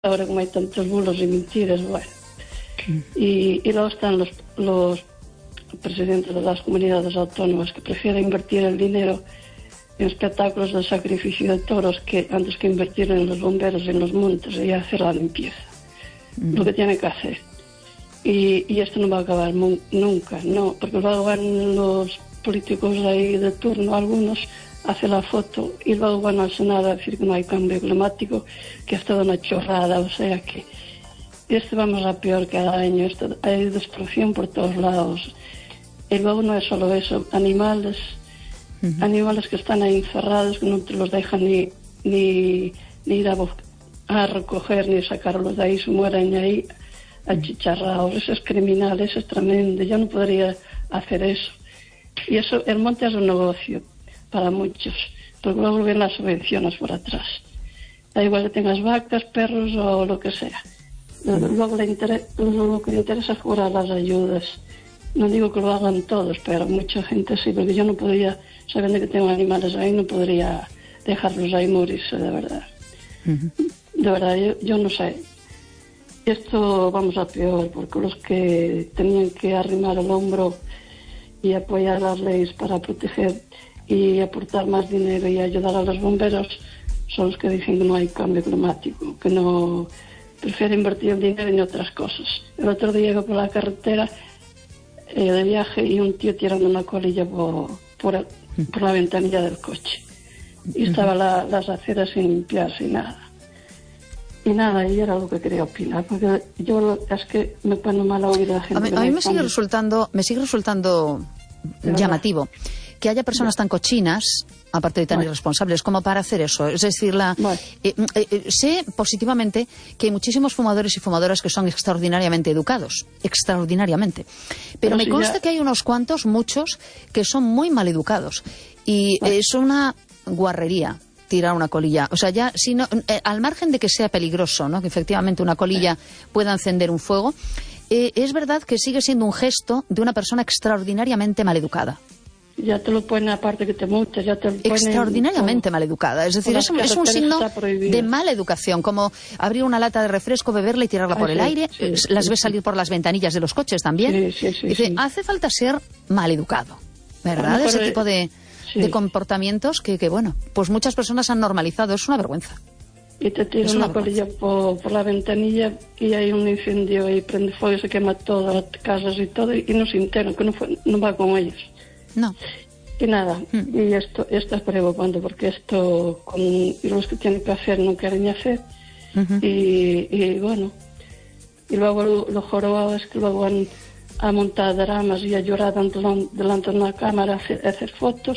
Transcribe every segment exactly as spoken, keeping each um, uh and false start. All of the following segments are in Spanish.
ahora como hay tantos bulos y mentiras, bueno. Y, y luego están los, los presidentes de las comunidades autónomas que prefieren invertir el dinero en espectáculos de sacrificio de toros que antes que invertir en los bomberos en los montes y hacer la limpieza. Mm. Lo que tiene que hacer. Y, y esto no va a acabar nunca, no, porque luego van los políticos de ahí de turno, algunos hacen la foto y luego van al Senado a decir que no hay cambio climático, que es toda una chorrada, o sea que esto vamos a peor cada año, esto, hay destrucción por todos lados. Y luego no es solo eso, animales, uh-huh. animales que están ahí encerrados, que no te los dejan ni, ni, ni ir a, a recoger ni sacarlos de ahí, se mueren ahí achicharrados. Eso es criminal, eso es tremendo, yo no podría hacer eso. Y eso, el monte es un negocio para muchos, porque luego vienen las subvenciones por atrás. Da igual que tengas vacas, perros o lo que sea. Luego le inter- lo que le interesa es cobrar las ayudas. No digo que lo hagan todos, pero mucha gente sí, porque yo no podría, sabiendo que tengo animales ahí, no podría dejarlos ahí morirse, de verdad. Uh-huh. De verdad, yo, yo no sé. Esto vamos a peor, porque los que tenían que arrimar el hombro y apoyar las leyes para proteger y aportar más dinero y ayudar a los bomberos son los que dicen que no hay cambio climático, que no prefieren invertir el dinero en otras cosas. El otro día iba por la carretera eh, de viaje y un tío tirando una colilla por, por, el, por la ventanilla del coche y estaban la, las aceras sin limpiar, sin nada. Y nada, y era lo que quería opinar, porque yo es que me pone mala oír a la gente. A mí, a mí me sigue resultando, me sigue resultando llamativo que haya personas tan cochinas, aparte de tan bueno. irresponsables, como para hacer eso. Es decir, la, bueno. eh, eh, sé positivamente que hay muchísimos fumadores y fumadoras que son extraordinariamente educados, extraordinariamente. Pero, Pero me si consta ya... que hay unos cuantos, muchos, que son muy mal educados. Y bueno. eh, es una guarrería tirar una colilla. O sea, ya, si no, eh, al margen de que sea peligroso, ¿no?, que efectivamente una colilla pueda encender un fuego, eh, es verdad que sigue siendo un gesto de una persona extraordinariamente mal educada. Ya te lo ponen, aparte que te multas, ya te lo ponen... Extraordinariamente por... mal educada. Es decir, es un, es un signo de mala educación, como abrir una lata de refresco, beberla y tirarla Ay, por el sí, aire. Sí, las sí, ves sí. salir por las ventanillas de los coches también. Sí, sí, sí, Dice, sí. hace falta ser mal educado, ¿verdad? Bueno, Ese pero... tipo de, sí. de comportamientos que, que, bueno, pues muchas personas han normalizado. Es una vergüenza. Y te tiran una, una colilla por, por la ventanilla y hay un incendio y prende fuego y se quema todas las casas y todo y no se enteran, que no, fue, no va con ellos. No. Y nada, mm. y esto, esto es preocupante porque esto con los que tienen que hacer no quieren hacer. Uh-huh. y, y bueno, y luego lo, lo jorobado es que luego van a montar dramas y a llorar delante de una cámara, a hacer, a hacer fotos.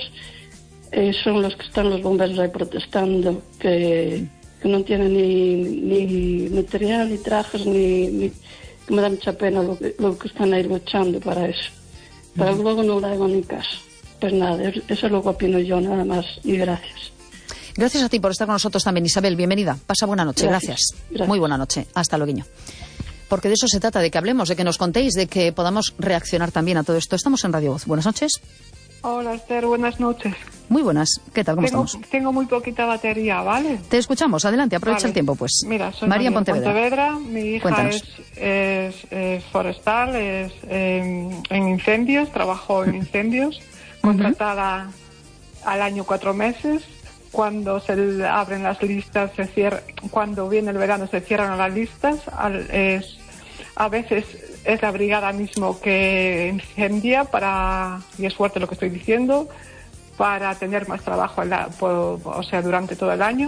Eh, son los que están los bomberos ahí protestando, que, que no tienen ni, ni material, ni trajes, ni, ni que me da mucha pena lo que, lo que están ahí luchando para eso. Pero uh-huh. luego no le hago ni caso. Pues nada, eso es lo que opino yo, nada más, y gracias. Gracias a ti por estar con nosotros también, Isabel, bienvenida. Pasa buena noche, gracias. gracias. gracias. Muy buena noche, hasta luego. Porque de eso se trata, de que hablemos, de que nos contéis, de que podamos reaccionar también a todo esto. Estamos en Radio Voz. Buenas noches. Hola, Esther, buenas noches. Muy buenas, ¿qué tal? ¿Cómo tengo, estamos? Tengo muy poquita batería, ¿vale? Te escuchamos, adelante, aprovecha vale. el tiempo, pues. Mira, soy María, María Pontevedra. Pontevedra. Mi hija es, es, es forestal, es eh, en incendios, trabajo en incendios, contratada uh-huh. al año cuatro meses. Cuando se abren las listas, se cierra, cuando viene el verano se cierran las listas. Al, es, a veces es la brigada mismo que incendia para, y es fuerte lo que estoy diciendo, para tener más trabajo en la, por, o sea, durante todo el año.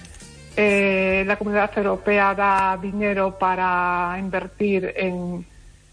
Eh, la Comunidad Europea da dinero para invertir en,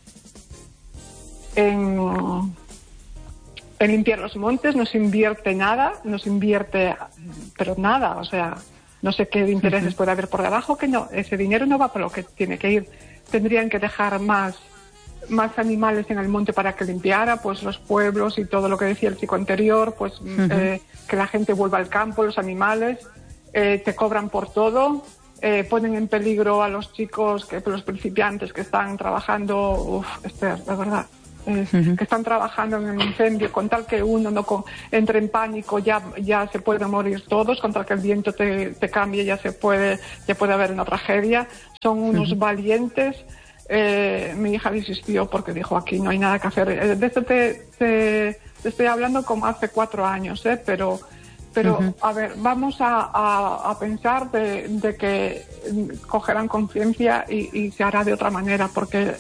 en, en limpiar los montes. No se invierte nada, no se invierte, pero nada, o sea, no sé qué intereses uh-huh. puede haber por debajo, que no, ese dinero no va por lo que tiene que ir. Tendrían que dejar más más animales en el monte para que limpiara, pues los pueblos y todo lo que decía el chico anterior, pues uh-huh. eh, que la gente vuelva al campo, los animales, eh, te cobran por todo, eh, ponen en peligro a los chicos, que los principiantes que están trabajando. Uf, Esther, de verdad, es, uh-huh. que están trabajando en el incendio, con tal que uno no con, entre en pánico, ya, ya se pueden morir todos, con tal que el viento te, te cambie, ya se puede, ya puede haber una tragedia. Son unos uh-huh. valientes. Eh, mi hija desistió porque dijo, aquí no hay nada que hacer. De esto te, te, te estoy hablando como hace cuatro años, ¿eh? pero, pero uh-huh. a ver, vamos a, a, a pensar de, de que cogerán conciencia y, y se hará de otra manera, porque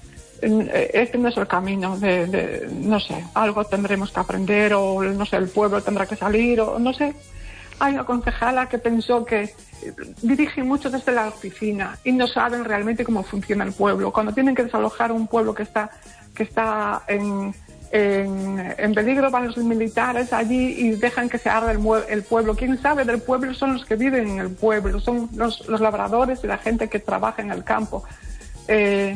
este no es el camino. De, de, no sé, algo tendremos que aprender, o no sé, el pueblo tendrá que salir, o no sé. Hay una concejala que pensó que dirigen mucho desde la oficina y no saben realmente cómo funciona el pueblo. Cuando tienen que desalojar un pueblo que está que está en, en, en peligro, van los militares allí y dejan que se arde el, el pueblo. Quien sabe del pueblo son los que viven en el pueblo, son los, los labradores y la gente que trabaja en el campo. Eh,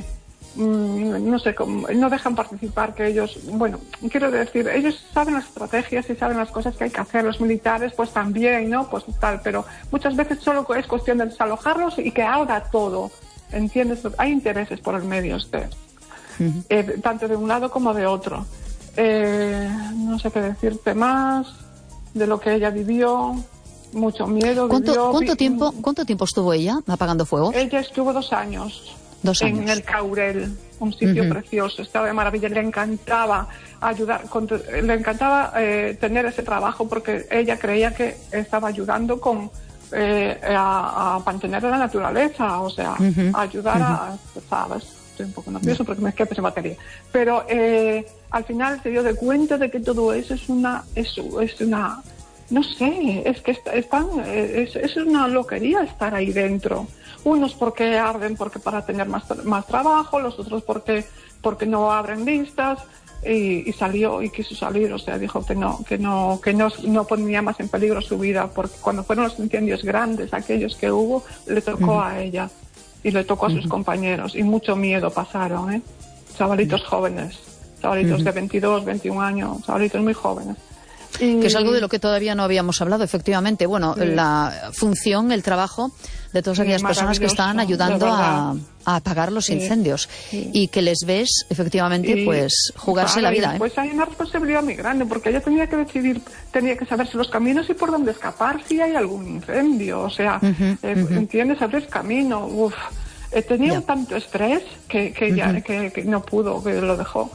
no sé, no dejan participar, que ellos, bueno, quiero decir, ellos saben las estrategias y saben las cosas que hay que hacer. Los militares pues también, ¿no? Pues tal, pero muchas veces solo es cuestión de desalojarlos y que haga todo, ¿entiendes? Hay intereses por el medio, este, uh-huh. eh, tanto de un lado como de otro. Eh, no sé qué decirte más de lo que ella vivió. Mucho miedo. ¿Cuánto, vivió, ¿cuánto, vi, tiempo, ¿Cuánto tiempo estuvo ella apagando fuego? Ella estuvo dos años. Dos años. En el Caurel, un sitio uh-huh. precioso, estaba de maravilla. Le encantaba ayudar, con, le encantaba eh, tener ese trabajo, porque ella creía que estaba ayudando con eh, a, a mantener la naturaleza, o sea, uh-huh. a ayudar uh-huh. a, ¿sabes? Estoy un poco nervioso porque me escape esa batería. Pero eh, al final se dio de cuenta de que todo eso es una, es, es una, no sé, es que están, es, es una loquería estar ahí dentro. Unos porque arden porque para tener más, más trabajo, los otros porque, porque no abren vistas, y, y salió y quiso salir, o sea, dijo que no, que no, que no, no ponía más en peligro su vida, porque cuando fueron los incendios grandes, aquellos que hubo, le tocó uh-huh. a ella y le tocó a sus uh-huh. compañeros, y mucho miedo pasaron, ¿eh? Chavalitos uh-huh. jóvenes, chavalitos uh-huh. de veintidós, veintiún años, chavalitos muy jóvenes. Y... que es algo de lo que todavía no habíamos hablado, efectivamente. Bueno, sí. la función, el trabajo de todas aquellas sí, personas que están ayudando a, a apagar los sí. incendios sí. y que les ves, efectivamente, y, pues jugarse claro, la vida. ¿eh? Pues hay una responsabilidad muy grande, porque ella tenía que decidir, tenía que saberse los caminos y por dónde escapar si hay algún incendio. O sea, uh-huh, eh, uh-huh. ¿entiendes? Abrir camino. Uf. Eh, tenía yeah. un tanto estrés que, que, uh-huh. ya, que, que no pudo, que lo dejó.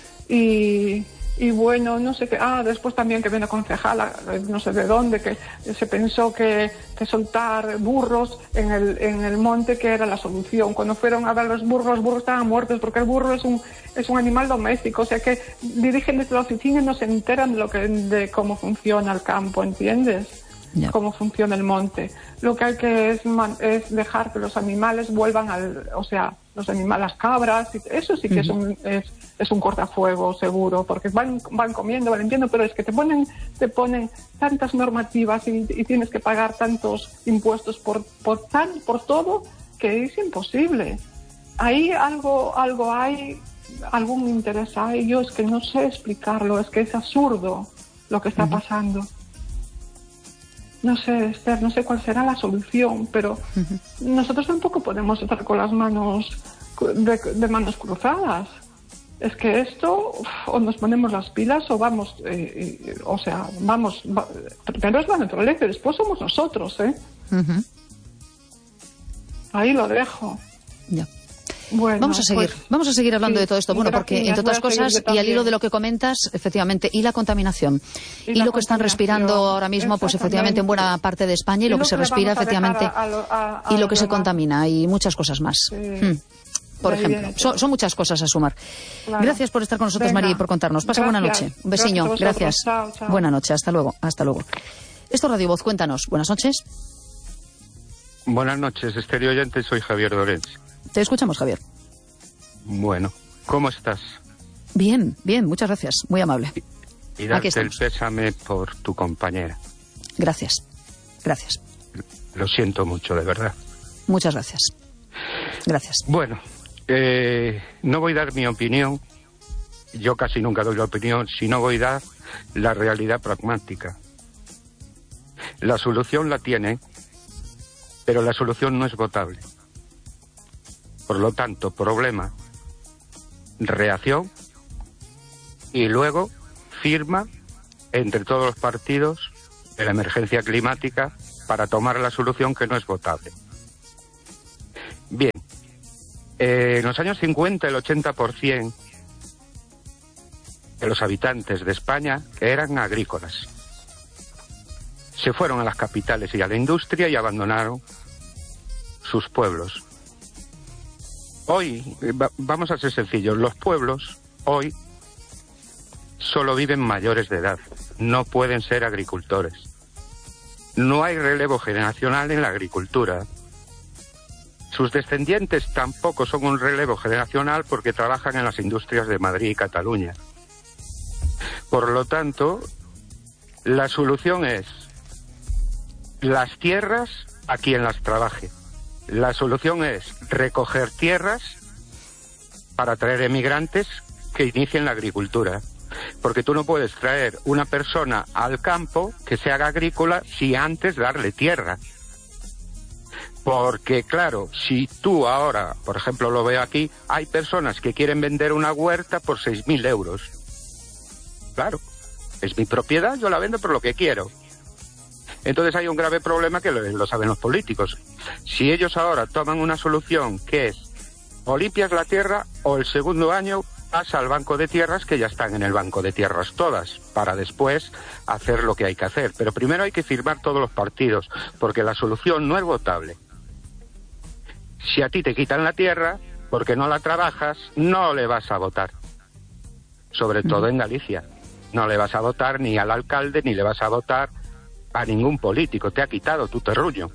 Y... Y bueno, no sé qué, ah, después también que viene concejala, no sé de dónde, que se pensó que, que soltar burros en el, en el monte que era la solución. Cuando fueron a ver los burros, los burros estaban muertos, porque el burro es un, es un animal doméstico, o sea que dirigen desde la oficina y no se enteran de, lo que, de cómo funciona el campo, ¿entiendes? Yeah. Cómo funciona el monte. Lo que hay que es, man, es dejar que los animales vuelvan al, o sea, los animales, las cabras, eso sí que uh-huh. es un, es, es un cortafuego seguro, porque van, van comiendo, van limpiando, pero es que te ponen, te ponen tantas normativas y, y tienes que pagar tantos impuestos por, por tan, por todo, que es imposible. Ahí algo, algo hay, algún interés hay, yo es que no sé explicarlo, es que es absurdo lo que está uh-huh. pasando. No sé, Esther, no sé cuál será la solución, pero uh-huh. nosotros tampoco podemos estar con las manos de, de manos cruzadas. Es que esto, uf, o nos ponemos las pilas o vamos, eh, eh, o sea, vamos, va, primero es la naturaleza y después somos nosotros, ¿eh? Uh-huh. Ahí lo dejo. Ya. Bueno, vamos a seguir, pues, vamos a seguir hablando sí, de todo esto, bueno, porque entre otras cosas, y al hilo de lo que comentas, efectivamente, y la contaminación, y, y la lo que están respirando ahora mismo, pues efectivamente en buena parte de España, y, y lo que se respira, efectivamente, a lo, a, a y lo que se contamina, y muchas cosas más. Sí. Hmm. Por ejemplo, son, son muchas cosas a sumar. Claro. Gracias por estar con nosotros, María, y por contarnos. Pasa buena noche. Un besiño. Gracias. Gracias. Chao, chao. Buena noche. Hasta luego. Hasta luego. Esto es Radio Voz. Cuéntanos. Buenas noches. Buenas noches, Estéreo Oyente. Soy Javier Dorenz. Te escuchamos, Javier. Bueno, ¿cómo estás? Bien, bien. Muchas gracias. Muy amable. Y, y darte el pésame por tu compañera. Gracias. Gracias. Lo siento mucho, de verdad. Muchas gracias. Gracias. Bueno. Eh, no voy a dar mi opinión, yo casi nunca doy la opinión, sino voy a dar la realidad pragmática. La solución la tiene, pero la solución no es votable. Por lo tanto, problema, reacción y luego firma entre todos los partidos de la emergencia climática para tomar la solución que no es votable. Bien, eh, en los años cincuenta el ochenta por ciento de los habitantes de España eran agrícolas. Se fueron a las capitales y a la industria y abandonaron sus pueblos. Hoy, va, vamos a ser sencillos, los pueblos hoy solo viven mayores de edad, no pueden ser agricultores. No hay relevo generacional en la agricultura. Sus descendientes tampoco son un relevo generacional porque trabajan en las industrias de Madrid y Cataluña. Por lo tanto, la solución es las tierras a quien las trabaje. La solución es recoger tierras para traer emigrantes que inicien la agricultura. Porque tú no puedes traer una persona al campo que se haga agrícola sin antes darle tierra. Porque, claro, si tú ahora, por ejemplo, lo veo aquí, hay personas que quieren vender una huerta por seis mil euros. Claro, es mi propiedad, yo la vendo por lo que quiero. Entonces hay un grave problema que lo, lo saben los políticos. Si ellos ahora toman una solución que es o limpias la tierra o el segundo año pasa al banco de tierras, que ya están en el banco de tierras todas, para después hacer lo que hay que hacer. Pero primero hay que firmar todos los partidos, porque la solución no es votable. Si a ti te quitan la tierra, porque no la trabajas, no le vas a votar. Sobre todo en Galicia. No le vas a votar ni al alcalde, ni le vas a votar a ningún político. Te ha quitado tu terruño.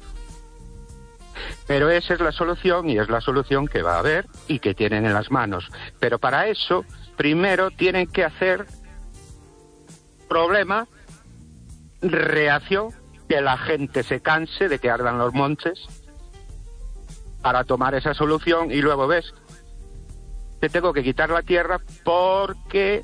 Pero esa es la solución y es la solución que va a haber y que tienen en las manos. Pero para eso, primero tienen que hacer problema, reacción, que la gente se canse de que ardan los montes para tomar esa solución y luego ves, te tengo que quitar la tierra porque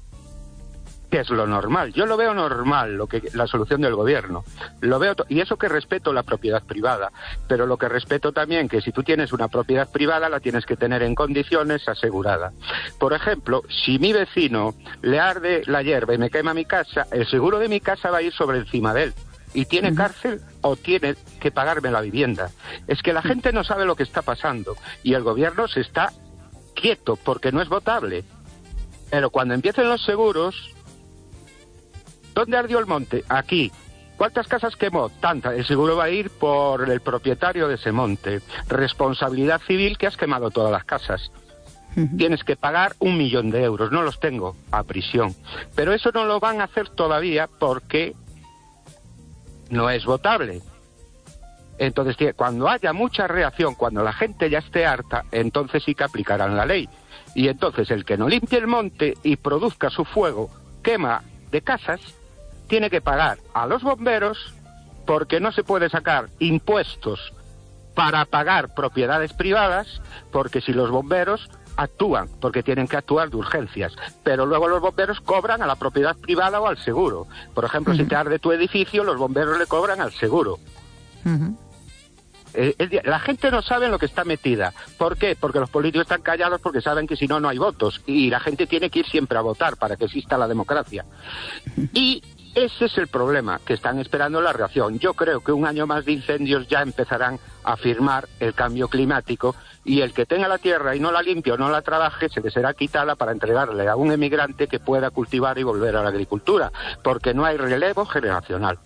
que es lo normal. Yo lo veo normal, lo que la solución del gobierno. Lo veo y eso que respeto la propiedad privada, pero lo que respeto también que si tú tienes una propiedad privada la tienes que tener en condiciones asegurada. Por ejemplo, si mi vecino le arde la hierba y me quema mi casa, el seguro de mi casa va a ir sobre encima de él. Y tiene uh-huh. cárcel o tiene que pagarme la vivienda. Es que la gente no sabe lo que está pasando y el gobierno se está quieto porque no es votable. Pero cuando empiecen los seguros, ¿dónde ardió el monte? Aquí. ¿Cuántas casas quemó? Tantas. El seguro va a ir por el propietario de ese monte. Responsabilidad civil que has quemado todas las casas. Uh-huh. Tienes que pagar un millón de euros. No los tengo a prisión. Pero eso no lo van a hacer todavía porque no es votable. Entonces, cuando haya mucha reacción, cuando la gente ya esté harta, entonces sí que aplicarán la ley. Y entonces el que no limpie el monte y produzca su fuego, quema de casas, tiene que pagar a los bomberos porque no se puede sacar impuestos para pagar propiedades privadas, porque si los bomberos actúan, porque tienen que actuar de urgencias, pero luego los bomberos cobran a la propiedad privada o al seguro. Por ejemplo, uh-huh. si te arde tu edificio, los bomberos le cobran al seguro. Uh-huh. Eh, eh, la gente no sabe en lo que está metida. ¿Por qué? Porque los políticos están callados porque saben que si no, no hay votos. Y la gente tiene que ir siempre a votar para que exista la democracia. Y ese es el problema, que están esperando la reacción. Yo creo que un año más de incendios ya empezarán a firmar el cambio climático y el que tenga la tierra y no la limpie o no la trabaje, se le será quitada para entregarle a un emigrante que pueda cultivar y volver a la agricultura, porque no hay relevo generacional.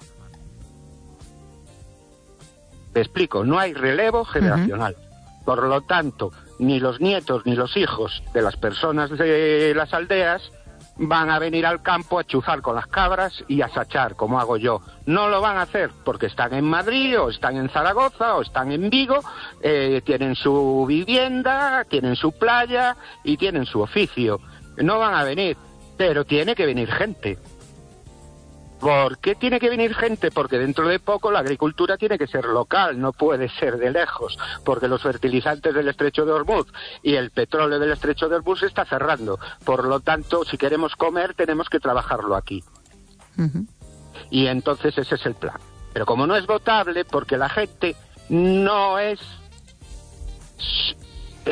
Te explico, no hay relevo generacional. Uh-huh. Por lo tanto, ni los nietos ni los hijos de las personas de las aldeas van a venir al campo a chuzar con las cabras y a sachar, como hago yo. No lo van a hacer porque están en Madrid, o están en Zaragoza, o están en Vigo, eh, tienen su vivienda, tienen su playa y tienen su oficio. No van a venir, pero tiene que venir gente. ¿Por qué tiene que venir gente? Porque dentro de poco la agricultura tiene que ser local, no puede ser de lejos, porque los fertilizantes del Estrecho de Hormuz y el petróleo del Estrecho de Hormuz se está cerrando. Por lo tanto, si queremos comer, tenemos que trabajarlo aquí. Uh-huh. Y entonces ese es el plan. Pero como no es votable, porque la gente no es... Eh,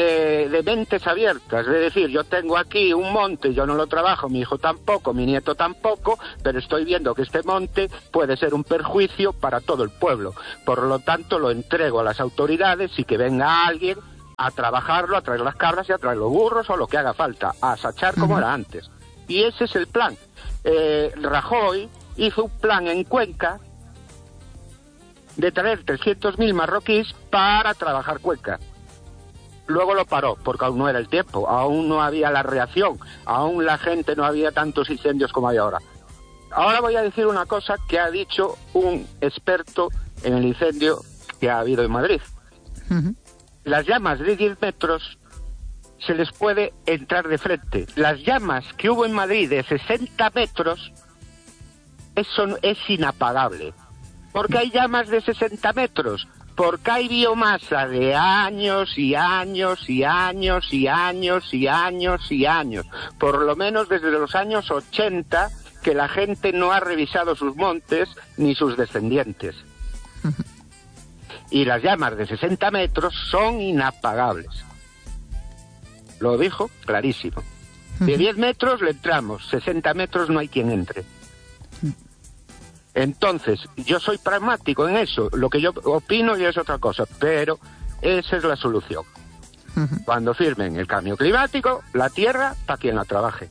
de, de mentes abiertas, de decir, yo tengo aquí un monte, yo no lo trabajo, mi hijo tampoco, mi nieto tampoco, pero estoy viendo que este monte puede ser un perjuicio para todo el pueblo. Por lo tanto, lo entrego a las autoridades y que venga alguien a trabajarlo, a traer las cabras y a traer los burros o lo que haga falta, a sachar como uh-huh. era antes. Y ese es el plan. Eh, Rajoy hizo un plan en Cuenca de traer trescientos mil marroquíes para trabajar Cuenca. Luego lo paró, porque aún no era el tiempo, aún no había la reacción, aún la gente no había tantos incendios como hay ahora. Ahora voy a decir una cosa que ha dicho un experto en el incendio que ha habido en Madrid. Uh-huh. Las llamas de diez metros se les puede entrar de frente. Las llamas que hubo en Madrid de sesenta metros, eso es inapagable. ¿Por qué hay llamas de sesenta metros? Porque hay biomasa de años y años y años y años y años y años. Por lo menos desde los años ochenta, que la gente no ha revisado sus montes ni sus descendientes. Y las llamas de sesenta metros son inapagables. Lo dijo clarísimo. De diez metros le entramos, sesenta metros no hay quien entre. Entonces, yo soy pragmático en eso. Lo que yo opino ya es otra cosa, pero esa es la solución. Uh-huh. Cuando firmen el cambio climático, la tierra para quien la trabaje.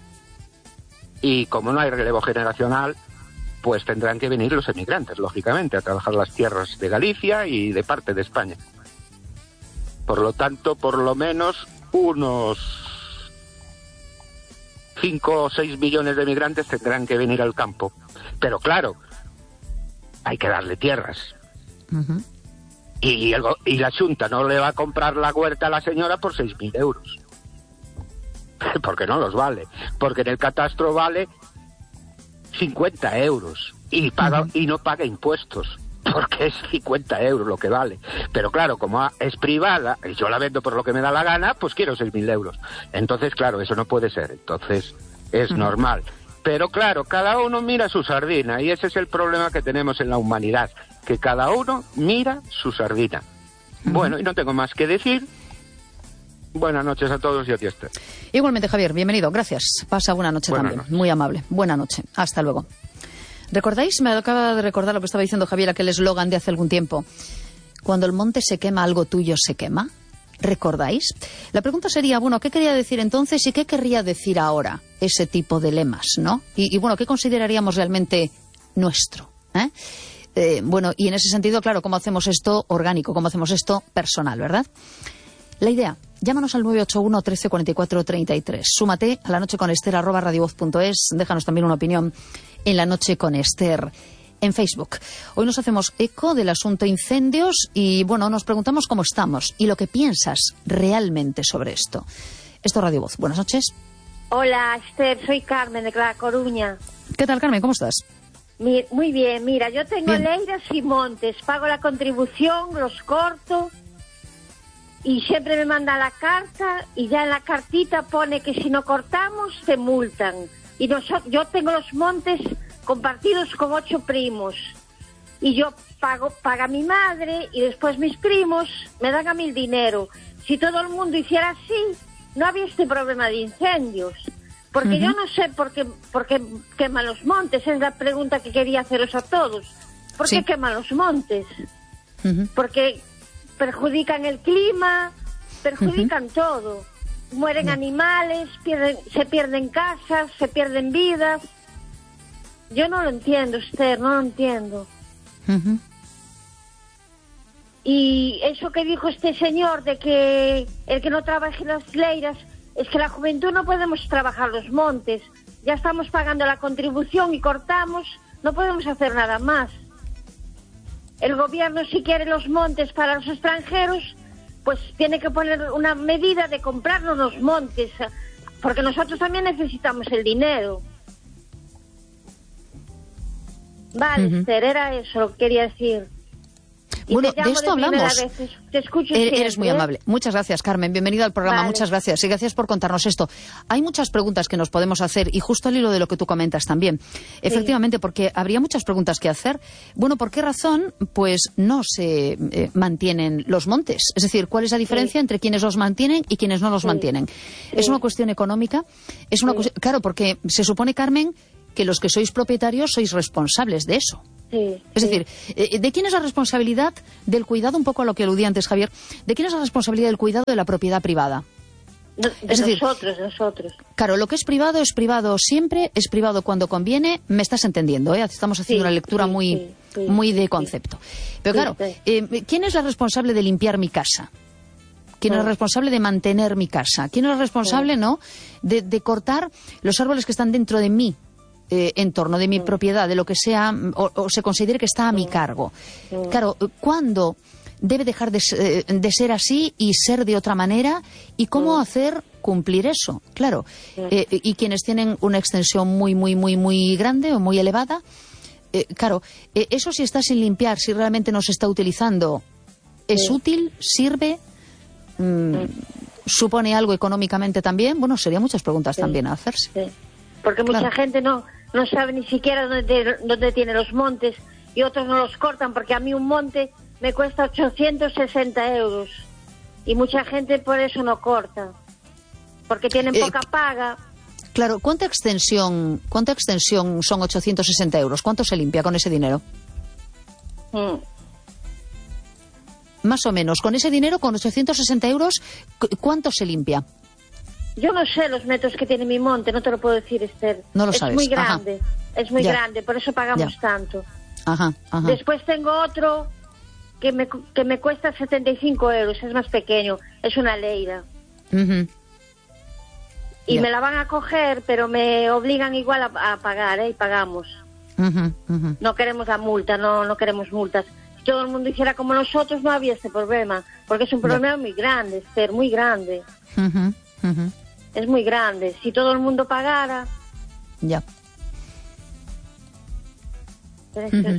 Y como no hay relevo generacional, pues tendrán que venir los emigrantes, lógicamente, a trabajar las tierras de Galicia y de parte de España. Por lo tanto, por lo menos unos cinco o seis millones de emigrantes tendrán que venir al campo. Pero claro, hay que darle tierras. Uh-huh. Y, el, y la Xunta no le va a comprar la huerta a la señora por seis mil euros. Porque no los vale. Porque en el catastro vale cincuenta euros. Y, paga, uh-huh. y no paga impuestos. Porque es cincuenta euros lo que vale. Pero claro, como es privada y yo la vendo por lo que me da la gana, pues quiero seis mil euros. Entonces, claro, eso no puede ser. Entonces, es uh-huh. normal. Pero claro, cada uno mira su sardina y ese es el problema que tenemos en la humanidad, que cada uno mira su sardina. Uh-huh. Bueno, y no tengo más que decir. Buenas noches a todos y a ti, Esther. Igualmente, Javier, bienvenido, gracias. Pasa buena noche Buenas también, noches. Muy amable. Buena noche, hasta luego. ¿Recordáis? Me acaba de recordar lo que estaba diciendo Javier, aquel eslogan de hace algún tiempo. Cuando el monte se quema, algo tuyo se quema. ¿Recordáis? La pregunta sería, bueno, ¿qué quería decir entonces y qué querría decir ahora ese tipo de lemas, ¿no? Y, y bueno, ¿qué consideraríamos realmente nuestro? ¿eh? Eh, bueno, y en ese sentido, claro, ¿cómo hacemos esto orgánico? ¿Cómo hacemos esto personal, verdad? La idea, llámanos al nueve ocho uno, trece, cuarenta y cuatro, treinta y tres. Súmate a la noche con Esther, arroba radiovoz punto es. Déjanos también una opinión en la noche con Esther en Facebook. Hoy nos hacemos eco del asunto incendios y, bueno, nos preguntamos cómo estamos y lo que piensas realmente sobre esto. Esto es Radio Voz. Buenas noches. Hola, Esther, soy Carmen de La Coruña. ¿Qué tal, Carmen? ¿Cómo estás? Mi, muy bien, mira, yo tengo bien. leiras y montes, pago la contribución, los corto y siempre me manda la carta y ya en la cartita pone que si no cortamos te multan. Y nosotros, yo tengo los montes compartidos con ocho primos y yo pago paga mi madre y después mis primos me dan a mí el dinero. Si todo el mundo hiciera así, no había este problema de incendios. Porque uh-huh. yo no sé por qué, por qué queman los montes, es la pregunta que quería haceros a todos. ¿Por qué sí. queman los montes? Uh-huh. Porque perjudican el clima, perjudican uh-huh. todo. Mueren uh-huh. animales, pierden, se pierden casas, se pierden vidas. Yo no lo entiendo, Esther, no lo entiendo. Uh-huh. Y eso que dijo este señor de que el que no trabaje las leiras, es que la juventud no podemos trabajar los montes. Ya estamos pagando la contribución y cortamos, no podemos hacer nada más. El gobierno, si quiere los montes para los extranjeros, pues tiene que poner una medida de comprarnos los montes, porque nosotros también necesitamos el dinero. Vale, uh-huh. Esther, era eso lo que quería decir. Y bueno, te de esto de hablamos. Vez, te escucho eres, siempre, eres muy amable. Muchas gracias, Carmen. Bienvenida al programa. Vale. Muchas gracias. Y gracias por contarnos esto. Hay muchas preguntas que nos podemos hacer y justo al hilo de lo que tú comentas también. Sí. Efectivamente, porque habría muchas preguntas que hacer. Bueno, ¿por qué razón pues no se eh, mantienen los montes? Es decir, ¿cuál es la diferencia sí. entre quienes los mantienen y quienes no los sí. mantienen? Sí. ¿Es una cuestión económica? Es una sí. cuestión... Claro, porque se supone, Carmen, que los que sois propietarios sois responsables de eso. Sí, es sí. decir, ¿de quién es la responsabilidad del cuidado, un poco a lo que aludía antes Javier, de quién es la responsabilidad del cuidado de la propiedad privada? De, de es decir, nosotros, nosotros. Claro, lo que es privado es privado siempre, es privado cuando conviene, me estás entendiendo, ¿eh? Estamos haciendo sí, una lectura sí, muy, sí, sí, muy de concepto. Sí. Pero claro, sí, sí. Eh, ¿quién es la responsable de limpiar mi casa? ¿Quién sí. es responsable de mantener mi casa? ¿Quién es responsable, sí. no, de, de cortar los árboles que están dentro de mí? Eh, en torno de mi sí. propiedad, de lo que sea, o, o se considere que está a sí. mi cargo. Sí. Claro, ¿cuándo debe dejar de, de ser así y ser de otra manera? ¿Y cómo sí. hacer cumplir eso? Claro, sí. eh, y quienes tienen una extensión muy, muy, muy, muy grande o muy elevada, eh, claro, eh, eso si está sin limpiar, si realmente no se está utilizando, ¿es sí. útil? ¿Sirve? Mm, sí. ¿Supone algo económicamente también? Bueno, serían muchas preguntas sí. también a hacerse. Sí. Porque mucha claro. gente no, no sabe ni siquiera dónde, dónde tiene los montes y otros no los cortan, porque a mí un monte me cuesta ochocientos sesenta euros y mucha gente por eso no corta, porque tienen eh, poca paga. Claro, ¿cuánta extensión, cuánta extensión son ochocientos sesenta euros? ¿Cuánto se limpia con ese dinero? Mm. Más o menos, con ese dinero, con ochocientos sesenta euros, ¿cuánto se limpia? Yo no sé los metros que tiene mi monte, no te lo puedo decir, Esther. No lo es sabes. muy grande, ajá. es muy ya. grande, por eso pagamos ya. tanto. Ajá, ajá. Después tengo otro que me, que me cuesta setenta y cinco euros, es más pequeño, es una leira. Uh-huh. Y yeah. me la van a coger, pero me obligan igual a, a pagar, ¿eh? Y pagamos. Uh-huh, uh-huh. No queremos la multa, no, no queremos multas. Si todo el mundo hiciera como nosotros, no había este problema, porque es un problema yeah. muy grande, Esther, muy grande. Uh-huh, uh-huh. Es muy grande. Si todo el mundo pagara... Ya. Uh-huh.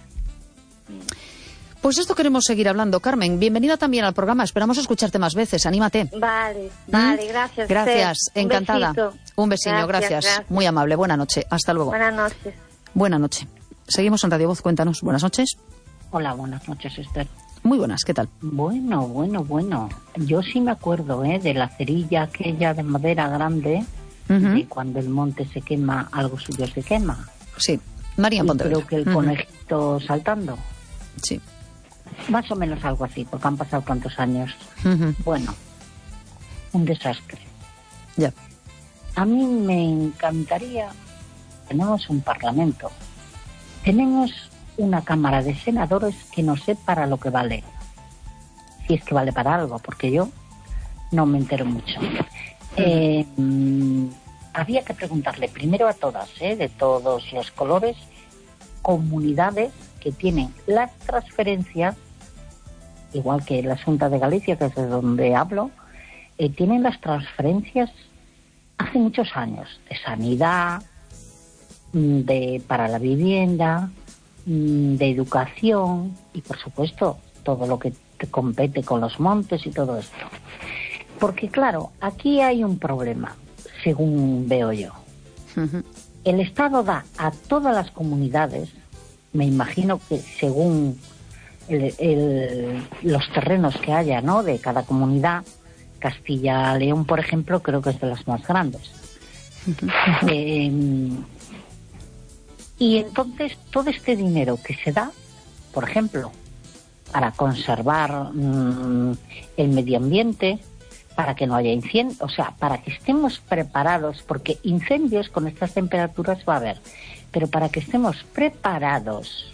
Pues esto queremos seguir hablando, Carmen. Bienvenida también al programa. Esperamos escucharte más veces. Anímate. Vale, vale, gracias. Gracias, Esther. encantada. Un besito. Un vecino, gracias, gracias. gracias. Muy amable. Buena noche. Hasta luego. Buenas noches. Buenas noches. Seguimos en Radio Voz. Cuéntanos. Buenas noches. Hola, buenas noches, Esther. Muy buenas, ¿qué tal? Bueno, bueno, bueno. Yo sí me acuerdo, ¿eh? De la cerilla aquella de madera grande, uh-huh. de cuando el monte se quema, algo suyo se quema. Sí, María Pontevedra. Creo que el uh-huh. conejito saltando. Sí. Más o menos algo así, porque han pasado tantos años. Uh-huh. Bueno, un desastre. Ya. A mí me encantaría... Tenemos un parlamento. Tenemos... una Cámara de Senadores que no sé para lo que vale. Si es que vale para algo, porque yo no me entero mucho. Eh, había que preguntarle primero a todas, ¿eh? de todos los colores, comunidades que tienen las transferencias, igual que la Xunta de Galicia, que es de donde hablo, eh, tienen las transferencias hace muchos años, de sanidad, de para la vivienda, de educación y, por supuesto, todo lo que te compete con los montes y todo esto. Porque, claro, aquí hay un problema, según veo yo. Uh-huh. El Estado da a todas las comunidades, me imagino que según el, el, los terrenos que haya, ¿no?, de cada comunidad. Castilla-León, por ejemplo, creo que es de las más grandes. Uh-huh. Eh, Y entonces todo este dinero que se da, por ejemplo, para conservar mmm, el medio ambiente, para que no haya incendios, o sea, para que estemos preparados, porque incendios con estas temperaturas va a haber, pero para que estemos preparados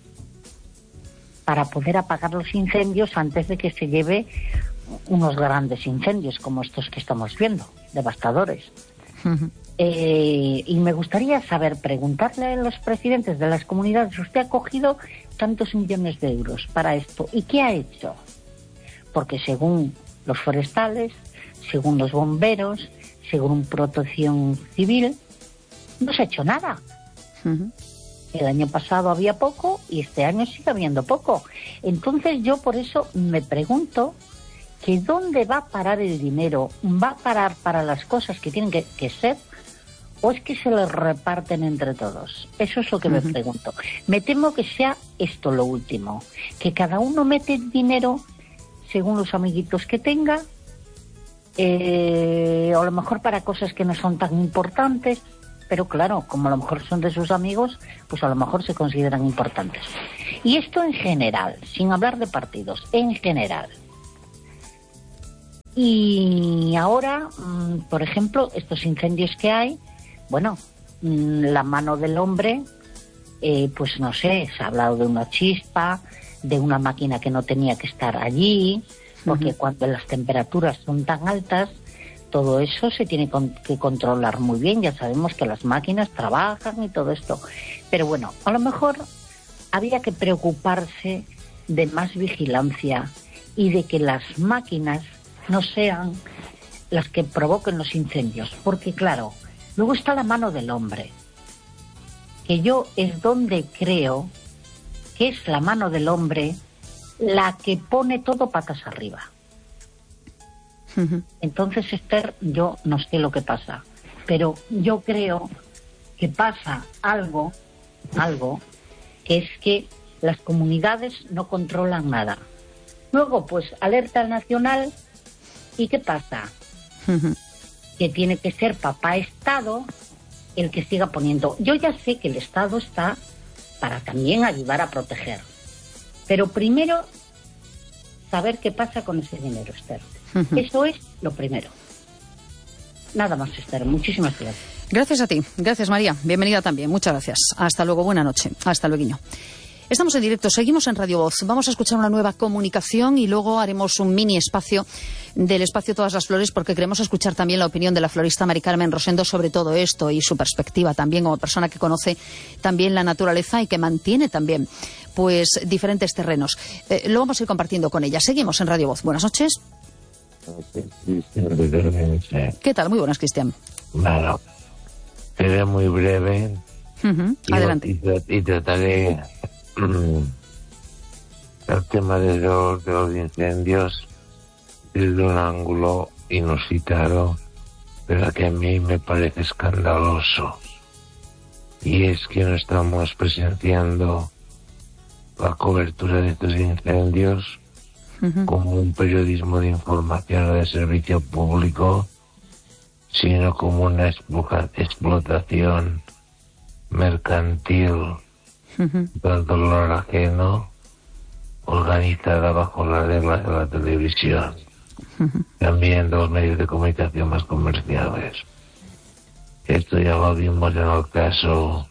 para poder apagar los incendios antes de que se lleve unos grandes incendios como estos que estamos viendo, devastadores. Uh-huh. Eh, y me gustaría saber, preguntarle a los presidentes de las comunidades, usted ha cogido tantos millones de euros para esto, ¿y qué ha hecho? Porque según los forestales, según los bomberos, según Protección Civil, no se ha hecho nada. Uh-huh. El año pasado había poco y este año sigue habiendo poco. Entonces yo por eso me pregunto que dónde va a parar el dinero. ¿Va a parar para las cosas que tienen que, que ser o es que se les reparten entre todos? Eso es lo que uh-huh. me pregunto. Me temo que sea esto lo último, que cada uno mete el dinero según los amiguitos que tenga, eh, o a lo mejor para cosas que no son tan importantes. Pero claro, como a lo mejor son de sus amigos, pues a lo mejor se consideran importantes. Y esto en general, sin hablar de partidos, en general. Y ahora, por ejemplo, estos incendios que hay, bueno, la mano del hombre, eh, pues no sé, se ha hablado de una chispa, de una máquina que no tenía que estar allí, porque uh-huh. cuando las temperaturas son tan altas, todo eso se tiene que controlar muy bien. Ya sabemos que las máquinas trabajan y todo esto. Pero bueno, a lo mejor habría que preocuparse de más vigilancia y de que las máquinas no sean las que provoquen los incendios. Porque claro, luego está la mano del hombre, que yo es donde creo que es la mano del hombre la que pone todo patas arriba. Entonces, Esther, yo no sé lo que pasa, pero yo creo que pasa algo, algo, que es que las comunidades no controlan nada. Luego, pues, alerta nacional, ¿y qué pasa? Uh-huh. Que tiene que ser papá Estado el que siga poniendo. Yo ya sé que el Estado está para también ayudar a proteger, pero primero saber qué pasa con ese dinero, Esther. Uh-huh. Eso es lo primero. Nada más, Esther. Muchísimas gracias. Gracias a ti. Gracias, María. Bienvenida también. Muchas gracias. Hasta luego. Buena noche. Hasta luego. Estamos en directo. Seguimos en Radio Voz. Vamos a escuchar una nueva comunicación y luego haremos un mini espacio del espacio Todas las Flores, porque queremos escuchar también la opinión de la florista Mari Carmen Rosendo sobre todo esto y su perspectiva también como persona que conoce también la naturaleza y que mantiene también pues diferentes terrenos. Eh, lo vamos a ir compartiendo con ella. Seguimos en Radio Voz. Buenas noches. ¿Qué tal? Muy buenas, Cristian. Bueno, seré muy breve. Uh-huh. y, Adelante. Y, y trataré um, el tema de los, de los incendios desde un ángulo inusitado, pero que a mí me parece escandaloso. Y es que no estamos presenciando la cobertura de estos incendios como un periodismo de información o de servicio público, sino como una explotación mercantil uh-huh. del dolor ajeno, organizada bajo las reglas de la televisión, uh-huh. también de los medios de comunicación más comerciales. Esto ya lo vimos en el caso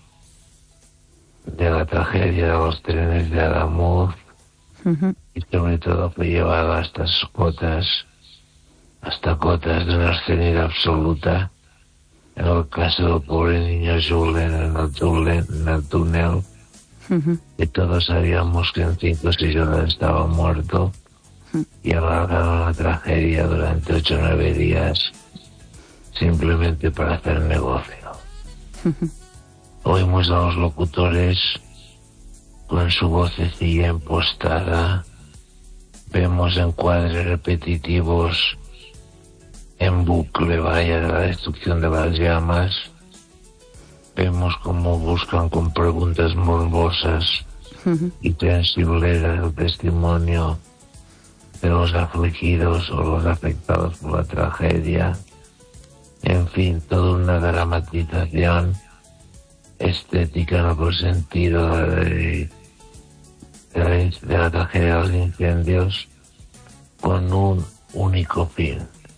de la tragedia de los trenes de Adamuz, uh-huh. y sobre todo fue llevado a estas cotas, hasta cotas de una obscenidad absoluta. En el caso del pobre niño Julen en el túnel, en el túnel uh-huh. que todos sabíamos que en cinco o seis horas estaba muerto, uh-huh. y alargaron la tragedia durante ocho o nueve días simplemente para hacer negocio. Uh-huh. Oímos a los locutores con su vocecilla impostada, vemos encuadres repetitivos en bucle, vaya, de la destrucción de las llamas, vemos cómo buscan con preguntas morbosas uh-huh. y sensibleras el testimonio de los afligidos o los afectados por la tragedia. En fin, toda una dramatización estética en otro sentido de, de, la, de la tragedia de los incendios, con un único fin: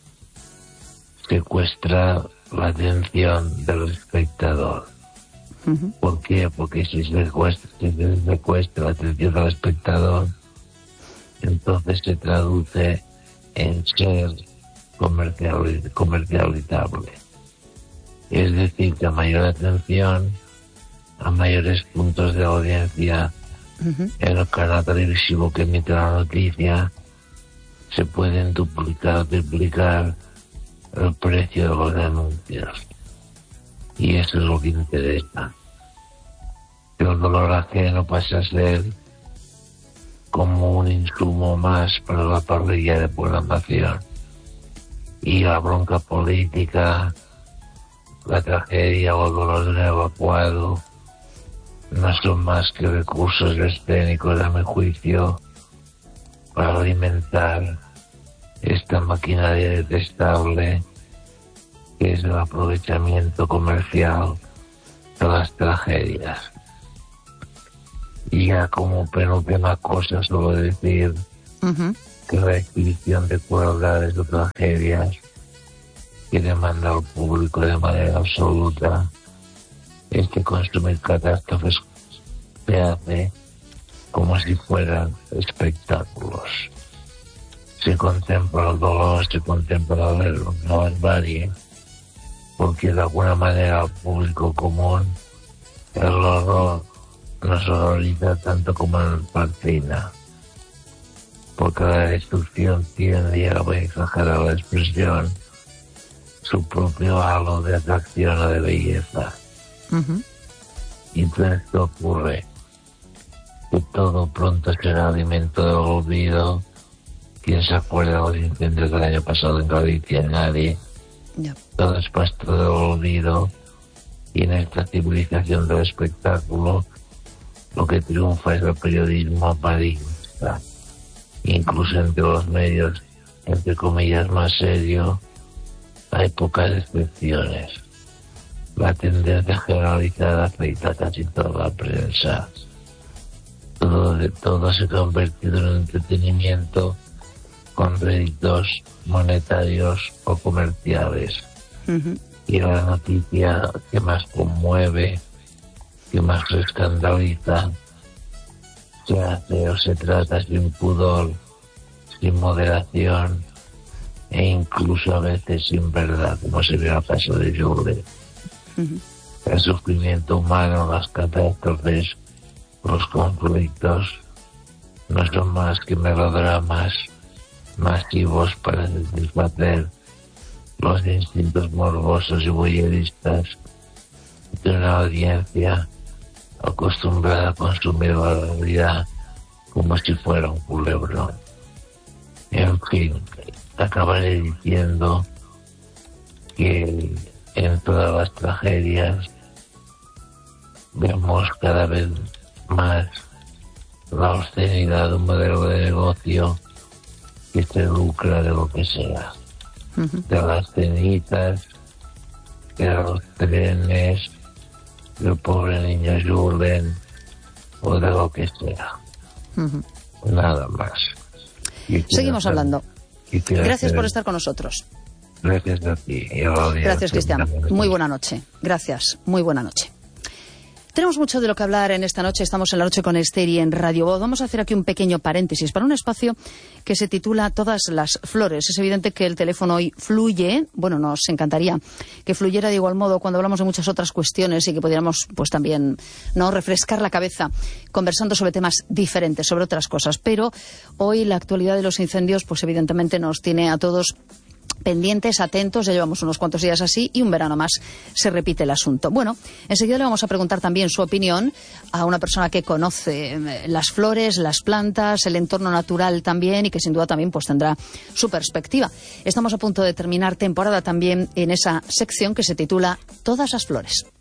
secuestrar la atención del espectador. Uh-huh. ¿Por qué? Porque si se secuestra, si se secuestra la atención del espectador, entonces se traduce en ser comercial, comercializable. Es decir, que a mayor atención, a mayores puntos de audiencia uh-huh. en el canal televisivo que emite la noticia, se pueden duplicar o triplicar el precio de los anuncios. Y eso es lo que interesa. que el dolor ajeno pasa a ser como un insumo más para la parrilla de programación. Y la bronca política, la tragedia o el dolor del evacuado no son más que recursos escénicos, a mi juicio, para alimentar esta maquinaria detestable que es el aprovechamiento comercial de las tragedias. Y ya como penúltima cosa, solo decir uh-huh. que la exhibición de crueldades o tragedias que demanda al público de manera absoluta es que consumir catástrofes se hace como si fueran espectáculos. Se contempla el dolor, se contempla la barbarie, porque de alguna manera al público común el horror nos horroriza tanto como el fascina, porque la destrucción tiene, a exagerar la expresión, su propio halo de atracción o de belleza. Uh-huh. Y entonces ¿qué ocurre? Que todo pronto será alimento del olvido. ¿Quién se acuerda de los incendios del año pasado en Galicia? Nadie. Yeah. Todo es pasto del olvido, y en esta civilización del espectáculo lo que triunfa es el periodismo apariencia. Incluso entre los medios, entre comillas, más serios, hay pocas excepciones. La tendencia generalizada afecta a casi toda la prensa. Todo, de todo se ha convertido en un entretenimiento con réditos monetarios o comerciales. Uh-huh. Y la noticia que más conmueve, que más se escandaliza, se hace o se trata sin pudor, sin moderación e incluso a veces sin verdad, como se ve en el caso de Jules. Uh-huh. El sufrimiento humano, las catástrofes, los conflictos no son más que melodramas masivos para satisfacer los instintos morbosos y voyeuristas de una audiencia acostumbrada a consumir la realidad como si fuera un culebrón. En fin, acabaré diciendo que en todas las tragedias vemos cada vez más la obscenidad de un modelo de negocio que se lucra de lo que sea, uh-huh. de las cenizas, de los trenes, del pobre niño Julen o de lo que sea. Uh-huh. Nada más. Seguimos hablando. Gracias por estar con nosotros. Gracias a ti. Gracias, Cristian. Muy buena noche. Gracias. Muy buena noche. Tenemos mucho de lo que hablar en esta noche. Estamos en la noche con Esther y en Radio Voz. Vamos a hacer aquí un pequeño paréntesis para un espacio que se titula Todas las flores. Es evidente que el teléfono hoy fluye. Bueno, nos encantaría que fluyera de igual modo cuando hablamos de muchas otras cuestiones y que pudiéramos, pues también, no refrescar la cabeza conversando sobre temas diferentes, sobre otras cosas. Pero hoy la actualidad de los incendios, pues evidentemente nos tiene a todos pendientes, atentos, ya llevamos unos cuantos días así y un verano más se repite el asunto. Bueno, enseguida le vamos a preguntar también su opinión a una persona que conoce las flores, las plantas, el entorno natural también y que sin duda también pues tendrá su perspectiva. Estamos a punto de terminar temporada también en esa sección que se titula Todas las flores.